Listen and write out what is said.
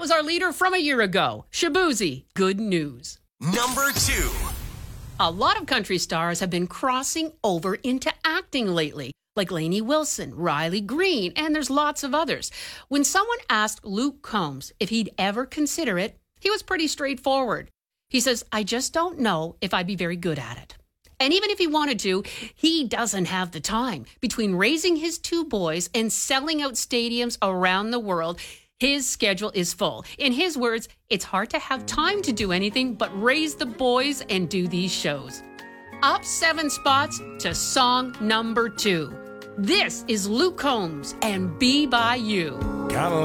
was our leader from a year ago. Shaboozey, good news. Number 2. A lot of country stars have been crossing over into acting lately, like Lainey Wilson, Riley Green, and there's lots of others. When someone asked Luke Combs if he'd ever consider it, he was pretty straightforward. He says, I just don't know if I'd be very good at it. And even if he wanted to, he doesn't have the time. Between raising his 2 boys and selling out stadiums around the world, his schedule is full. In his words, it's hard to have time to do anything but raise the boys and do these shows. Up 7 spots to song number 2. This is Luke Combs and Be By You.